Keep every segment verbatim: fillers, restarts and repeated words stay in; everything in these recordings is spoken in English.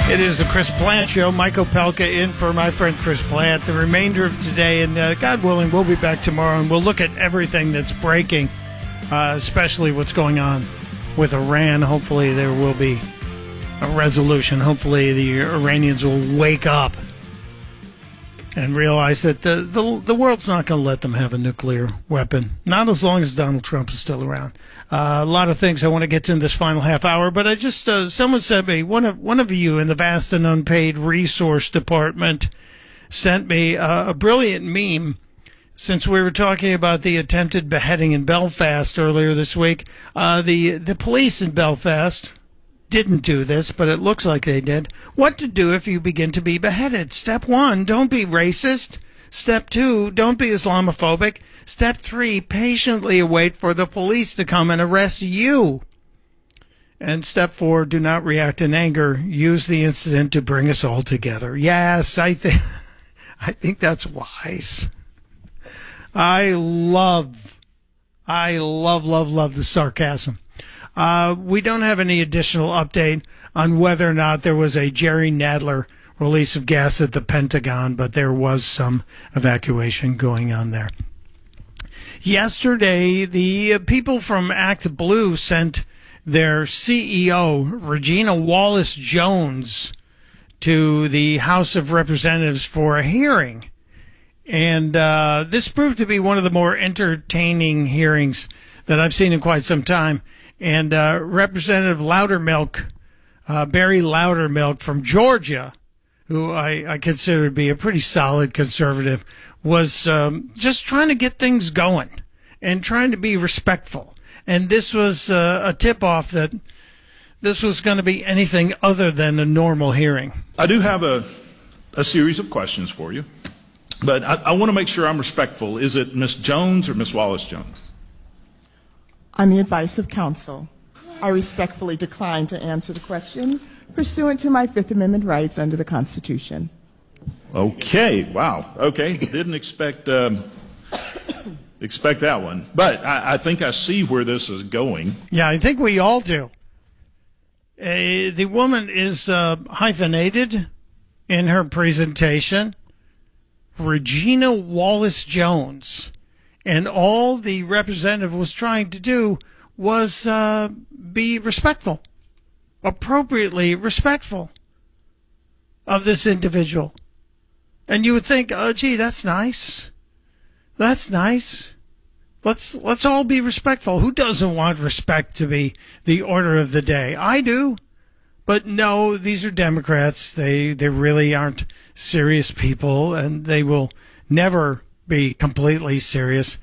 It is the Chris Plant Show. Michael Pelka in for my friend Chris Plant. The remainder of today, and uh, God willing, we'll be back tomorrow, and we'll look at everything that's breaking, uh, especially what's going on with Iran. Hopefully there will be a resolution. Hopefully the Iranians will wake up and realize that the, the, the world's not going to let them have a nuclear weapon. Not as long as Donald Trump is still around. Uh, a lot of things I want to get to in this final half hour, but I just, uh, someone sent me, one of, one of you in the vast and unpaid resource department sent me uh, a brilliant meme since we were talking about the attempted beheading in Belfast earlier this week. Uh, the, the police in Belfast didn't do this, but it looks like they did. What to do if you begin to be beheaded? Step one, don't be racist. Step two, don't be Islamophobic. Step three, patiently wait for the police to come and arrest you. And step four, do not react in anger. Use the incident to bring us all together. Yes, I think, I think that's wise. I love, I love, love, love the sarcasm. Uh, we don't have any additional update on whether or not there was a Jerry Nadler release of gas at the Pentagon, but there was some evacuation going on there. Yesterday, the people from Act Blue sent their C E O, Regina Wallace Jones, to the House of Representatives for a hearing. And uh, this proved to be one of the more entertaining hearings that I've seen in quite some time. And uh, Representative Loudermilk, uh, Barry Loudermilk from Georgia, who I, I consider to be a pretty solid conservative, was um, just trying to get things going and trying to be respectful. And this was uh, a tip-off that this was going to be anything other than a normal hearing. I do have a, a series of questions for you, but I, I want to make sure I'm respectful. Is it Miz Jones or Miz Wallace Jones? On the advice of counsel, I respectfully decline to answer the question pursuant to my Fifth Amendment rights under the Constitution. Okay, wow. Okay, didn't expect um, expect that one. But I, I think I see where this is going. Yeah, I think we all do. Uh, the woman is uh, hyphenated in her presentation, Regina Wallace Jones. And all the representative was trying to do was uh, be respectful, appropriately respectful of this individual. And you would think, oh, gee, that's nice. That's nice. Let's let's all be respectful. Who doesn't want respect to be the order of the day? I do. But no, these are Democrats. They they really aren't serious people, and they will never be completely serious.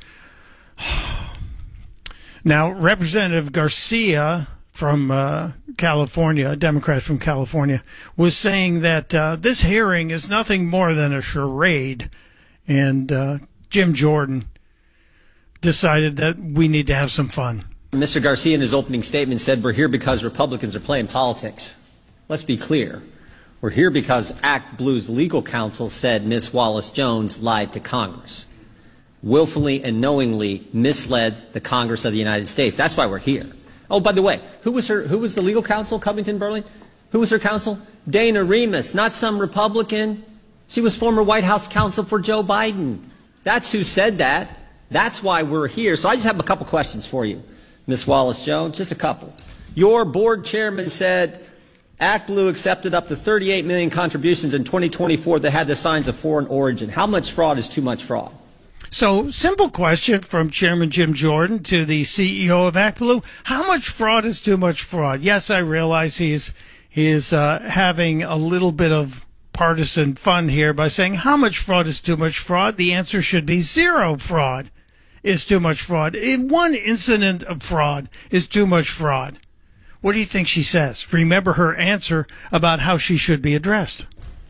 Now, Representative Garcia from uh, California, a Democrat from California, was saying that uh, this hearing is nothing more than a charade. And uh, Jim Jordan decided that we need to have some fun. Mister Garcia in his opening statement said we're here because Republicans are playing politics. Let's be clear. We're here because Act Blue's legal counsel said Miz Wallace Jones lied to Congress, willfully and knowingly misled the Congress of the United States. That's why we're here. Oh, by the way, who was her? Who was the legal counsel, Covington Burling? Who was her counsel? Dana Remus, not some Republican. She was former White House counsel for Joe Biden. That's who said that. That's why we're here. So I just have a couple questions for you, Miz Wallace Jones, just a couple. Your board chairman said Act Blue accepted up to thirty-eight million contributions in twenty twenty-four that had the signs of foreign origin. How much fraud is too much fraud? So, simple question from Chairman Jim Jordan to the C E O of Act Blue. How much fraud is too much fraud? Yes, I realize he's, he is uh, having a little bit of partisan fun here by saying how much fraud is too much fraud. The answer should be zero fraud is too much fraud. In one incident of fraud is too much fraud. What do you think she says? Remember her answer about how she should be addressed.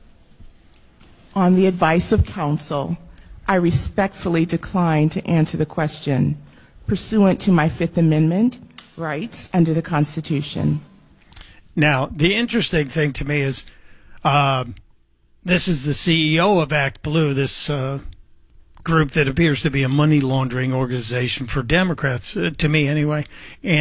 On the advice of counsel, I respectfully decline to answer the question pursuant to my Fifth Amendment rights under the Constitution. Now, the interesting thing to me is uh, this is the C E O of Act Blue, this uh, group that appears to be a money laundering organization for Democrats, uh, to me anyway. And